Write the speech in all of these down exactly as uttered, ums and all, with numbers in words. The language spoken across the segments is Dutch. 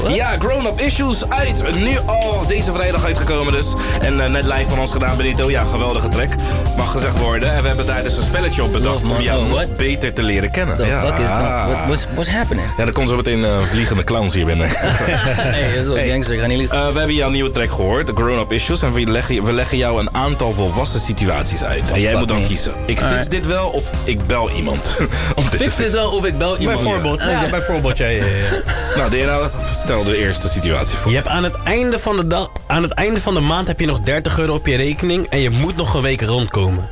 Ja, Grown Up Issues uit. Nu al deze vrijdag uitgekomen dus. En uh, net live van ons gedaan, Benito. Ja, geweldige track. Mag gezegd worden. En we hebben daar dus een spelletje op bedacht om jou nog beter te leren kennen. The ja. fuck is that? What, what's, what's happening? Ja, er komt zo meteen uh, vliegende clowns hier binnen. Hey, dat is wel hey. gangster. Gaan jullie... Uh, we hebben jouw nieuwe track gehoord, The Grown Up Issues. En we leggen, we leggen jou een aantal volwassen situaties uit. Oh, en jij moet dan me. kiezen. Ik fix right. dit wel of ik bel iemand. ik fix dit wel of ik bel iemand. Bijvoorbeeld, ja, ja, bijvoorbeeld ja, ja, ja. Nou, Dera, stel de eerste situatie voor. Je hebt aan het einde van de dag, aan het einde van de maand heb je nog dertig euro op je rekening en je moet nog een week rondkomen.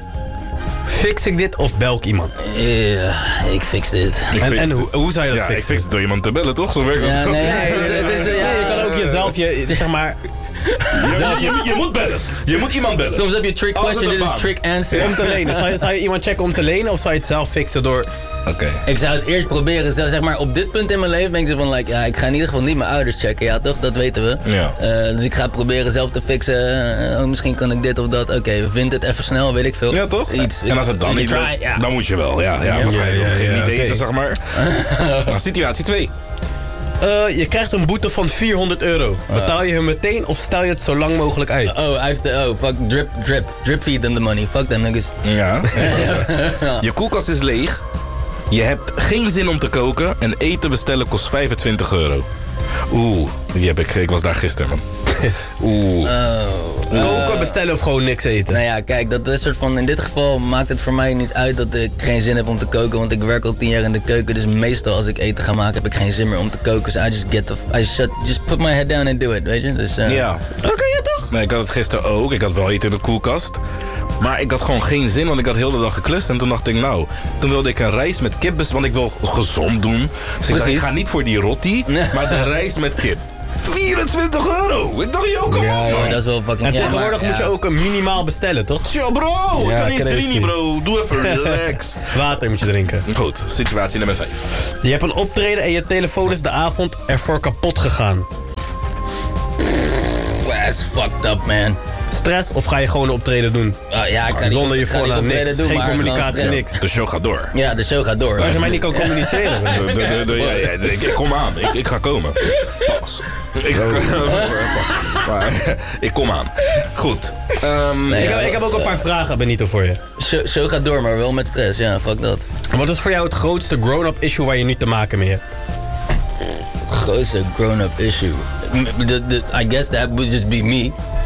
Fix ik dit of bel ik iemand? Ja, yeah, ik fix dit. Ik en fix en hoe, hoe zou je dat ja, fixen? Ik fix het door iemand te bellen, toch? Zo werkt het. Ja, nee, het is, het is, ja, nee, je kan ook jezelf, je, zeg maar... Je, je, je moet bellen. Je moet iemand bellen. Soms heb je trick question, dit is trick answer. Ja. Om te lenen. Zou je, zou je iemand checken om te lenen of zou je het zelf fixen door... Oké. Okay. Ik zou het eerst proberen. Zeg maar, op dit punt in mijn leven ben ik zo van, like, ja, ik ga in ieder geval niet mijn ouders checken. Ja, toch? Dat weten we. Ja. Uh, dus ik ga het proberen zelf te fixen. Uh, oh, misschien kan ik dit of dat. Oké, okay, we vinden het even snel, weet ik veel. Ja, toch? Iets, en als het dan niet try, ja. dan moet je wel. Ja, ja. Wat ga je ja, ja, ja, niet okay. weten, zeg maar. Nou, situatie twee. Uh, je krijgt een boete van vierhonderd euro. Betaal je hem meteen of stel je het zo lang mogelijk uit? Oh, uit de, oh, fuck, drip, drip. Drip feed them the money. Fuck them niggas. Ja. Je koelkast is leeg. Je hebt geen zin om te koken. En eten bestellen kost vijfentwintig euro. Oeh, die heb ik. Ik was daar gisteren, man. Oeh. Oh. Koken, uh, bestellen of gewoon niks eten? Nou ja, kijk, dat is soort van, in dit geval maakt het voor mij niet uit dat ik geen zin heb om te koken, want ik werk al tien jaar in de keuken, dus meestal als ik eten ga maken heb ik geen zin meer om te koken, so I just get the, I shut, just put my head down and do it, weet je? Dus, uh, ja. Oké, okay, ja toch? Nee, ik had het gisteren ook, ik had wel eten in de koelkast, maar ik had gewoon geen zin, want ik had heel de dag geklust en toen dacht ik, nou, toen wilde ik een rijst met kip, want ik wil gezond doen, dus ik dacht, ik ga niet voor die rotti, maar de rijst met kip. vierentwintig euro! Ik dacht, yo, kom ja, op, man. Ja, dat is wel fucking... En ja, tegenwoordig maar, moet ja. je ook een minimaal bestellen, toch? Yo, bro! Ja, ik kan niet eens drie, bro. Doe even relax. Water moet je drinken. Goed, situatie nummer vijf. Je hebt een optreden en je telefoon is de avond ervoor kapot gegaan. That's fucked up, man. Stress of ga je gewoon een optreden doen? Uh, ja, ik kan Zonder niet, je voornaam niks, doen, geen communicatie, niks. De show gaat door. Ja, de show gaat door. Maar als je mij niet kan communiceren. de, de, de, de, ja, ja, ik, ik kom aan, ik, ik ga komen. Pas. Ik, ga, maar, ik kom aan. Goed. Um, nee, ik, heb, ik heb ook een paar vragen, Benito, voor je. Show, show gaat door, maar wel met stress. Ja, fuck dat. Wat is voor jou het grootste grown-up issue waar je nu te maken mee hebt? Grootste grown-up issue? The, the, I guess that would just be me.